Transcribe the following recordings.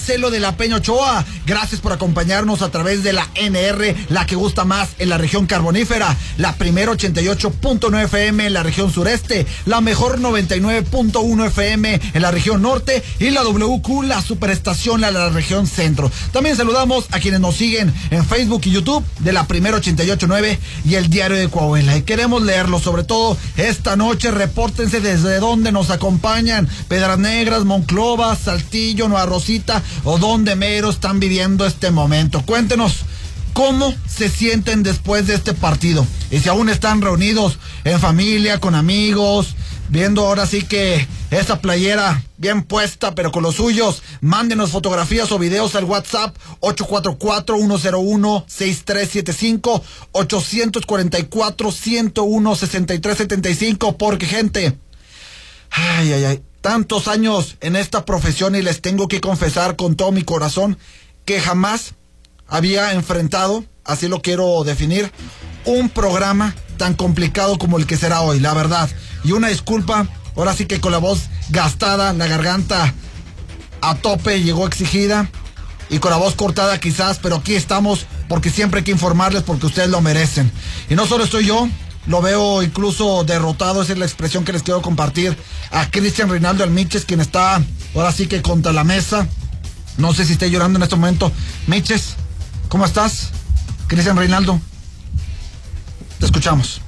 Marcelo de la Peña Ochoa. Gracias por acompañarnos a través de la NR, la que gusta más en la región carbonífera, la primera 88.9 FM en la región sureste, la mejor 99.1 FM en la región norte y la WQ, la superestación en la región centro. También saludamos a quienes nos siguen en Facebook y YouTube de la primera 88.9 y el Diario de Coahuila. Y queremos leerlo, sobre todo esta noche. Repórtense desde donde nos acompañan: Piedras Negras, Monclova, Saltillo, Nueva Rosita o donde mero están viviendo este momento. Cuéntenos cómo se sienten después de este partido y si aún están reunidos en familia, con amigos, viendo ahora sí que esa playera bien puesta, pero con los suyos. Mándenos fotografías o videos al WhatsApp 844-101-6375, 844-101-6375, porque gente, tantos años en esta profesión y les tengo que confesar con todo mi corazón que jamás había enfrentado, así lo quiero definir, un programa tan complicado como el que será hoy, la verdad. Y una disculpa, ahora sí que con la voz gastada, la garganta a tope, llegó exigida y con la voz cortada quizás, pero aquí estamos porque siempre hay que informarles, porque ustedes lo merecen. Y no solo estoy yo, lo veo incluso derrotado, esa es la expresión que les quiero compartir, a Cristian Reinaldo el Miches, quien está ahora sí que contra la mesa. No sé si esté llorando en este momento. Miches, ¿cómo estás? Cristian Reinaldo, te escuchamos.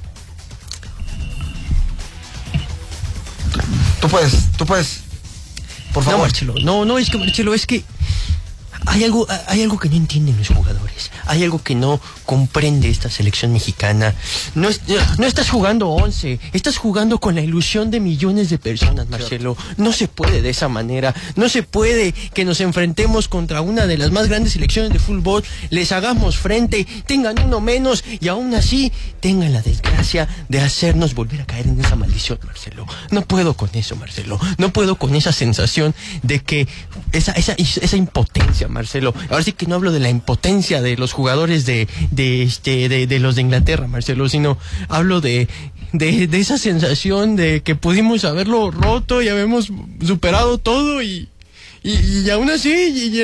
Tú puedes. Por favor. No, Marcelo, no, es que Marcelo, es que hay algo que no entienden los jugadores. Hay algo que no comprende esta selección mexicana. No estás jugando 11, estás jugando con la ilusión de millones de personas, Marcelo. No se puede de esa manera. No se puede que nos enfrentemos contra una de las más grandes selecciones de fútbol, les hagamos frente, tengan uno menos y aún así tengan la desgracia de hacernos volver a caer en esa maldición, Marcelo. No puedo con eso, Marcelo. No puedo con esa sensación de que esa impotencia, Marcelo. Ahora sí que no hablo de la impotencia de los jugadores de los de Inglaterra, Marcelo, sino hablo de esa sensación de que pudimos haberlo roto y habemos superado todo y aún así y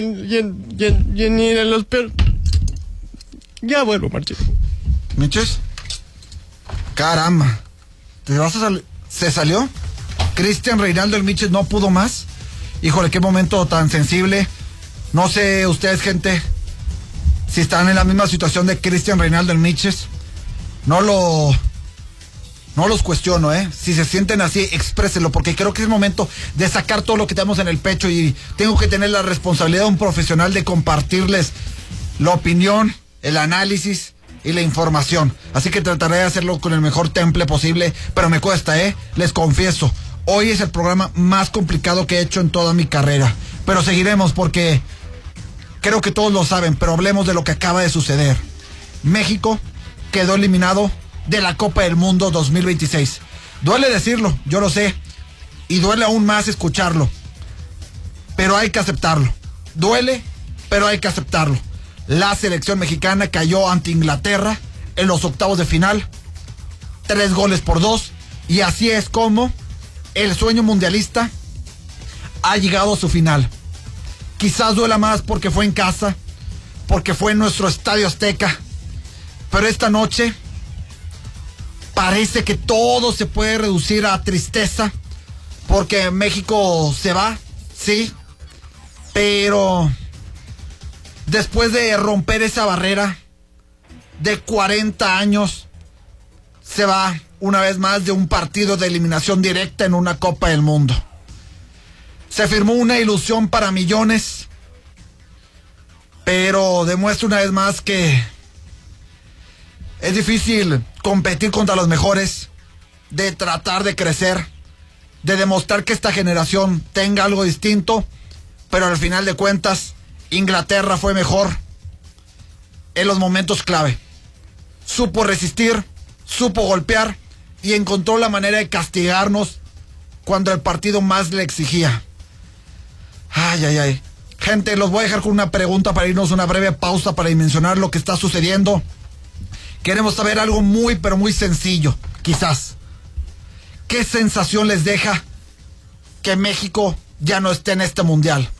en los ya vuelvo, Marcelo. Miches, caramba, ¿se salió? Cristian Reinaldo el Miches no pudo más. Híjole, qué momento tan sensible. No sé ustedes, gente, si están en la misma situación de Cristian Reinaldo el Miches. No los cuestiono, si se sienten así, exprésenlo, porque creo que es momento de sacar todo lo que tenemos en el pecho y tengo que tener la responsabilidad de un profesional de compartirles la opinión, el análisis y la información. Así que trataré de hacerlo con el mejor temple posible, pero me cuesta, les confieso. Hoy es el programa más complicado que he hecho en toda mi carrera, pero seguiremos porque creo que todos lo saben, pero hablemos de lo que acaba de suceder. México quedó eliminado de la Copa del Mundo 2026. Duele decirlo, yo lo sé, y duele aún más escucharlo, pero hay que aceptarlo. Duele, pero hay que aceptarlo. La selección mexicana cayó ante Inglaterra en los octavos de final, 3-2, y así es como el sueño mundialista ha llegado a su final. Quizás duela más porque fue en casa, porque fue en nuestro Estadio Azteca, pero esta noche parece que todo se puede reducir a tristeza, porque México se va, sí, pero después de romper esa barrera de 40 años, se va una vez más de un partido de eliminación directa en una Copa del Mundo. Se firmó una ilusión para millones, pero demuestra una vez más que es difícil competir contra los mejores, de tratar de crecer, de demostrar que esta generación tenga algo distinto, pero al final de cuentas Inglaterra fue mejor en los momentos clave. Supo resistir, supo golpear y encontró la manera de castigarnos cuando el partido más le exigía. Gente, los voy a dejar con una pregunta para irnos a una breve pausa para dimensionar lo que está sucediendo. Queremos saber algo muy, pero muy sencillo, quizás. ¿Qué sensación les deja que México ya no esté en este mundial?